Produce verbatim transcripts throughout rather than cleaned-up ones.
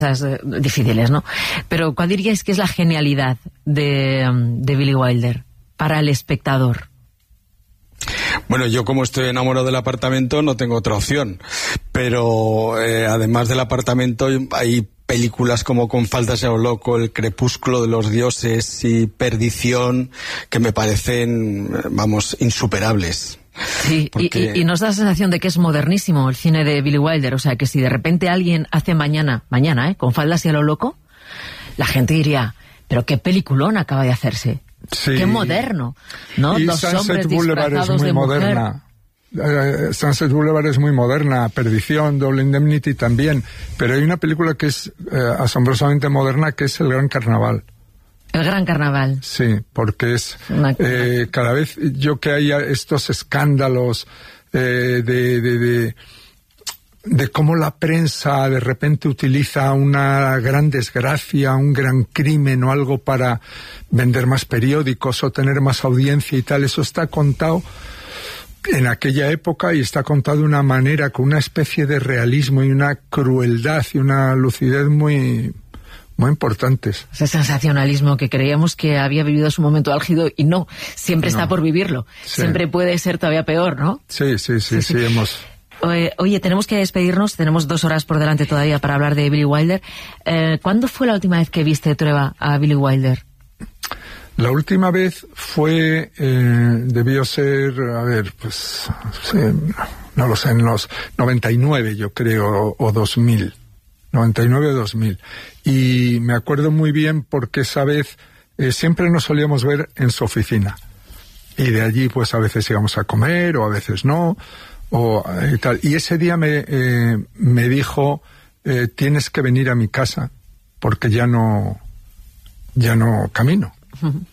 difíciles, ¿no? Pero ¿cuál diríais que es la genialidad de, de Billy Wilder para el espectador? Bueno, yo como estoy enamorado del apartamento no tengo otra opción, pero eh, además del apartamento hay películas como Con faldas a lo loco, El crepúsculo de los dioses y Perdición que me parecen, vamos, insuperables. Sí, porque... y, y nos da la sensación de que es modernísimo el cine de Billy Wilder, o sea que si de repente alguien hace mañana, mañana, ¿eh? Con faldas y a lo loco, la gente diría, pero qué peliculón acaba de hacerse. Sí. Qué moderno, ¿no? Y Los Sunset hombres Boulevard es muy moderna. Uh, Sunset Boulevard es muy moderna, Perdición, Double Indemnity también, pero hay una película que es uh, asombrosamente moderna, que es El Gran Carnaval. El Gran Carnaval. Sí, porque es eh, cada vez yo que haya estos escándalos eh, de, de, de de cómo la prensa de repente utiliza una gran desgracia, un gran crimen o algo para vender más periódicos o tener más audiencia y tal, eso está contado en aquella época y está contado de una manera, con una especie de realismo y una crueldad y una lucidez muy... muy importantes. Ese sensacionalismo que creíamos que había vivido su momento álgido y no, siempre no. Está por vivirlo. Sí. Siempre puede ser todavía peor, ¿no? Sí, sí, sí, sí, sí, sí hemos... Oye, oye, tenemos que despedirnos, tenemos dos horas por delante todavía para hablar de Billy Wilder. Eh, ¿Cuándo fue la última vez que viste, Trueba, a Billy Wilder? La última vez fue, eh, debió ser, a ver, pues, sí, no lo sé, en los noventa y nueve, yo creo, o dos mil. noventa y nueve o dos mil. Y me acuerdo muy bien porque esa vez eh, siempre nos solíamos ver en su oficina. Y de allí pues a veces íbamos a comer o a veces no, o y tal. Y ese día me, eh, me dijo, eh, tienes que venir a mi casa porque ya no, ya no camino. Uh-huh.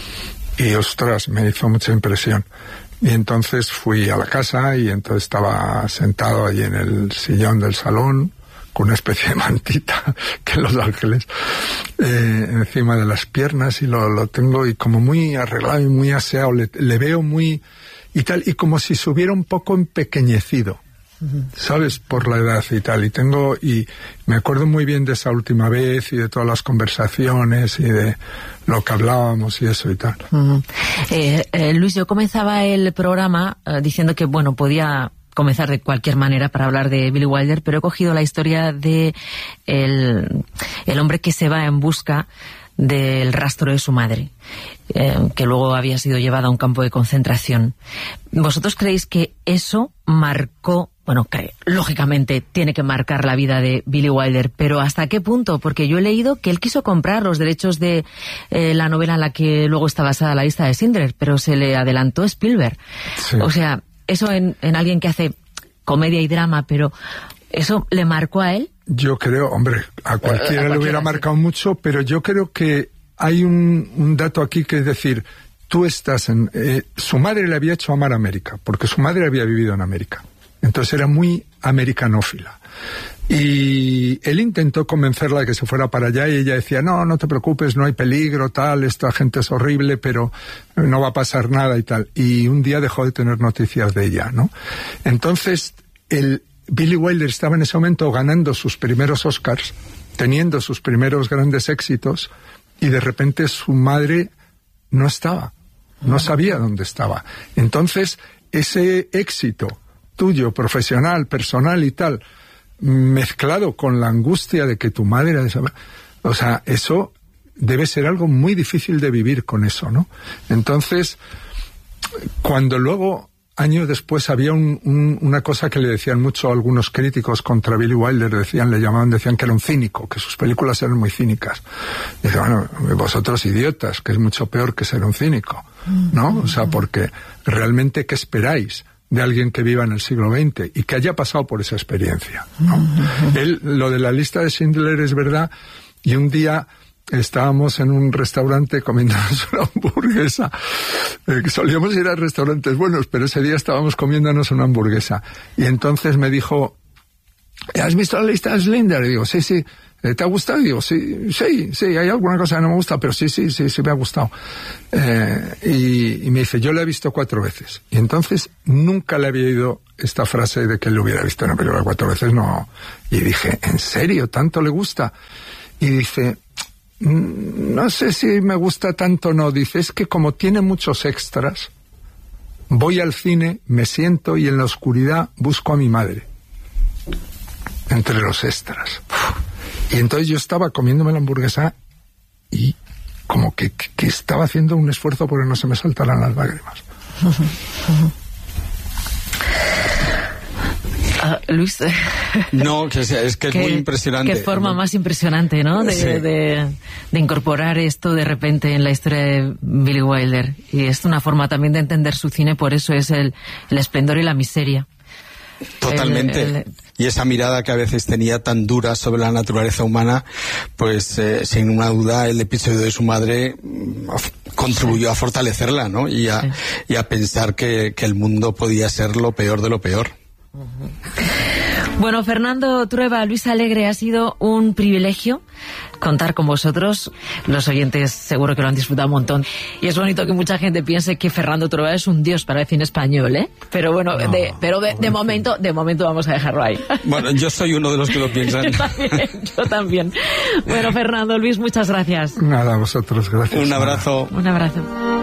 Y ostras, me hizo mucha impresión. Y entonces fui a la casa y entonces estaba sentado allí en el sillón del salón, con una especie de mantita que en Los Ángeles eh, encima de las piernas y lo, lo tengo y como muy arreglado y muy aseado, le, le veo muy y tal, y como si se hubiera un poco empequeñecido, uh-huh. ¿sabes? Por la edad y tal, y tengo, y me acuerdo muy bien de esa última vez y de todas las conversaciones y de lo que hablábamos y eso y tal. Uh-huh. eh, eh, Luis, yo comenzaba el programa eh, diciendo que, bueno, podía comenzar de cualquier manera para hablar de Billy Wilder, pero he cogido la historia de el, el hombre que se va en busca del rastro de su madre, eh, que luego había sido llevada a un campo de concentración. ¿Vosotros creéis que eso marcó, bueno, que lógicamente tiene que marcar la vida de Billy Wilder, pero ¿hasta qué punto? Porque yo he leído que él quiso comprar los derechos de eh, la novela en la que luego está basada la lista de Schindler, pero se le adelantó Spielberg. Sí. O sea, eso en, en alguien que hace comedia y drama, pero ¿eso le marcó a él? Yo creo, hombre, a cualquiera, a cualquiera le hubiera marcado sí. mucho, pero yo creo que hay un, un dato aquí que es decir, tú estás en... Eh, su madre le había hecho amar América, porque su madre había vivido en América. Entonces era muy americanófila. Y él intentó convencerla de que se fuera para allá y ella decía, no, no te preocupes, no hay peligro, tal, esta gente es horrible, pero no va a pasar nada y tal. Y un día dejó de tener noticias de ella, ¿no? Entonces, el Billy Wilder estaba en ese momento ganando sus primeros Oscars, teniendo sus primeros grandes éxitos, y de repente su madre no estaba, no sabía dónde estaba. Entonces, ese éxito tuyo, profesional, personal y tal, mezclado con la angustia de que tu madre era esa... O sea, eso debe ser algo muy difícil de vivir con eso, ¿no? Entonces, cuando luego, años después, había un, un, una cosa que le decían mucho algunos críticos contra Billy Wilder, decían, le llamaban, decían que era un cínico, que sus películas eran muy cínicas. Dice, bueno, vosotros idiotas, que es mucho peor que ser un cínico, ¿no? O sea, porque realmente, ¿qué esperáis de alguien que viva en el siglo veinte y que haya pasado por esa experiencia, ¿no? Uh-huh. Él, lo de la lista de Schindler es verdad, y un día estábamos en un restaurante comiéndonos una hamburguesa, eh, solíamos ir a restaurantes buenos, pero ese día estábamos comiéndonos una hamburguesa, y entonces me dijo, ¿has visto la lista de Schindler? Y digo, sí, sí. ¿te ha gustado? Y digo, sí, sí, sí, hay alguna cosa que no me gusta, pero sí, sí, sí, sí me ha gustado. Eh, y, y me dice, yo la he visto cuatro veces. Y entonces nunca le había oído esta frase de que él lo hubiera visto una película cuatro veces, no. Y dije, ¿en serio? ¿Tanto le gusta? Y dice, no sé si me gusta tanto o no. Dice, es que como tiene muchos extras, voy al cine, me siento y en la oscuridad busco a mi madre. Entre los extras. Y entonces yo estaba comiéndome la hamburguesa y como que, que estaba haciendo un esfuerzo porque no se me saltaran las lágrimas. Uh, Luis. No, que es, es que es muy impresionante. Qué forma más impresionante, ¿no? De, sí. de, de, de incorporar esto de repente en la historia de Billy Wilder. Y es una forma también de entender su cine, por eso es el, el esplendor y la miseria. Totalmente. El, el... Y esa mirada que a veces tenía tan dura sobre la naturaleza humana, pues eh, sin una duda el episodio de su madre contribuyó sí. a fortalecerla, ¿no? Y a, sí. y a pensar que, que el mundo podía ser lo peor de lo peor. Uh-huh. Bueno, Fernando Trueba, Luis Alegre, ha sido un privilegio contar con vosotros. Los oyentes seguro que lo han disfrutado un montón. Y es bonito que mucha gente piense que Fernando Trueba es un dios para el cine español, ¿eh? Pero bueno, no, de, pero de, de momento de momento vamos a dejarlo ahí. Bueno, yo soy uno de los que lo piensan. Yo también, yo también. Bueno, Fernando, Luis, muchas gracias. Nada, a vosotros, gracias. Un abrazo. Un abrazo.